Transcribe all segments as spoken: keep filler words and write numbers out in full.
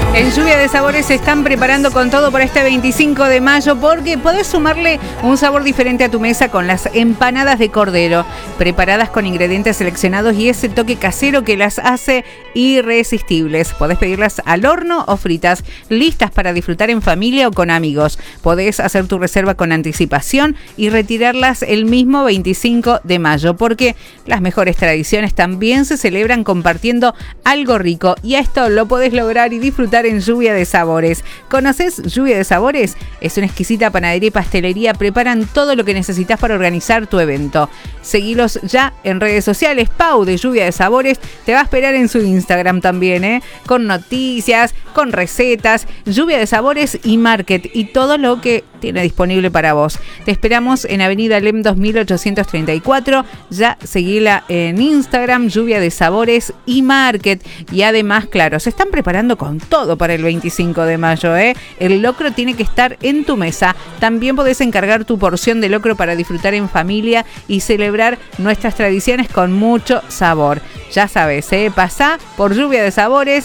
En Lluvia de Sabores se están preparando con todo para este veinticinco de mayo porque podés sumarle un sabor diferente a tu mesa con las empanadas de cordero, preparadas con ingredientes seleccionados y ese toque casero que las hace irresistibles. Podés pedirlas al horno o fritas, listas para disfrutar en familia o con amigos. Podés hacer tu reserva con anticipación y retirarlas el mismo veinticinco de mayo, porque las mejores tradiciones también se celebran compartiendo algo rico, y a esto lo podés lograr y disfrutar en Lluvia de Sabores. ¿Conoces Lluvia de Sabores? Es una exquisita panadería y pastelería. Preparan todo lo que necesitas para organizar tu evento. Seguilos ya en redes sociales. Pau de Lluvia de Sabores te va a esperar en su Instagram también, ¿eh? Con noticias, con recetas, Lluvia de Sabores y Market y todo lo que tiene disponible para vos. Te esperamos en Avenida Lem dos mil ochocientos treinta y cuatro. Ya seguila en Instagram, Lluvia de Sabores y Market. Y además, claro, se están preparando con todo para el veinticinco de mayo, ¿eh? El locro tiene que estar en tu mesa. También podés encargar tu porción de locro para disfrutar en familia y celebrar nuestras tradiciones con mucho sabor. Ya sabes, ¿eh? Pasá por Lluvia de Sabores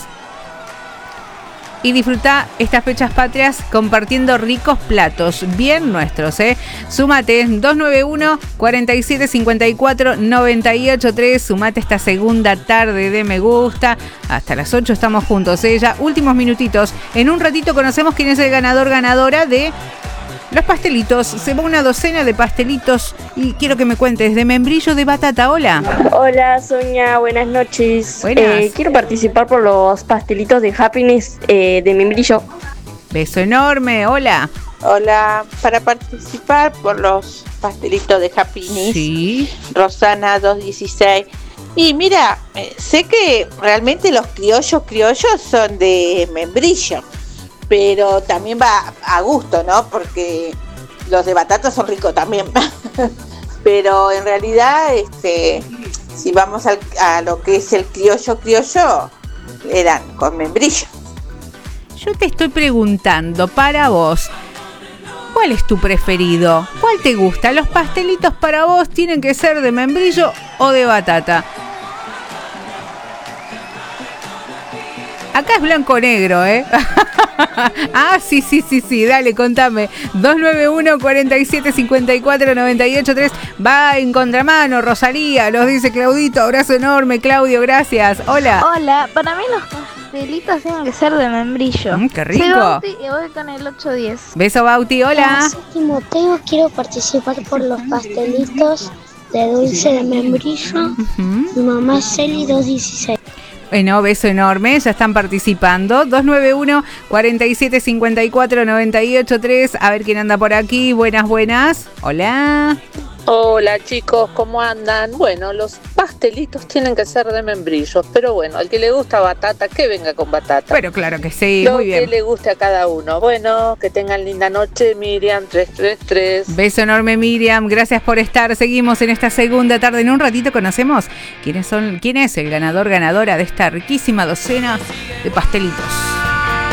y disfruta estas fechas patrias compartiendo ricos platos bien nuestros, ¿eh? Súmate dos nueve uno, cuatro siete cinco cuatro, nueve ocho tres. Sumate esta segunda tarde de Me Gusta. Hasta las ocho estamos juntos, ¿eh? Ya últimos minutitos. En un ratito conocemos quién es el ganador, ganadora de los pastelitos. Se va una docena de pastelitos y quiero que me cuentes de membrillo de batata. Hola. Hola, Sonia, buenas noches. Buenas. Eh, quiero participar por los pastelitos de Happiness eh, de membrillo. Beso enorme, hola. Hola, para participar por los pastelitos de Happiness, Sí. Rosana dos dieciséis. Y mira, eh, sé que realmente los criollos criollos son de membrillo, pero también va a gusto, ¿no? Porque los de batata son ricos también. Pero en realidad, este, si vamos al, a lo que es el criollo criollo, eran con membrillo. Yo te estoy preguntando, para vos, ¿cuál es tu preferido? ¿Cuál te gusta? ¿Los pastelitos para vos tienen que ser de membrillo o de batata? Acá es blanco negro, ¿eh? Ah, sí, sí, sí, sí, dale, contame. dos nueve uno, cuatro siete cinco cuatro, nueve ocho tres. Va en contramano, Rosalía, los dice Claudito. Abrazo enorme, Claudio, gracias. Hola. Hola, para mí los pastelitos tienen que ser de membrillo. Mm, qué rico. Soy Bauti y voy con el ocho diez. Beso, Bauti, hola. Soy Timoteo, quiero participar por los pastelitos de dulce de membrillo. Uh-huh. Mi mamá es Celi dos dieciséis. Bueno, beso enorme, ya están participando. dos nueve uno, cuatro siete cinco cuatro, nueve ocho tres. A ver quién anda por aquí. Buenas, buenas. Hola. Hola chicos, ¿cómo andan? Bueno, los pastelitos tienen que ser de membrillos, pero bueno, al que le gusta batata, que venga con batata. Pero claro que sí, Lo muy bien. que le guste a cada uno. Bueno, que tengan linda noche, Miriam tres tres tres. Beso enorme, Miriam, gracias por estar. Seguimos en esta segunda tarde. En un ratito conocemos quiénes son, quién es el ganador, ganadora de esta riquísima docena de pastelitos.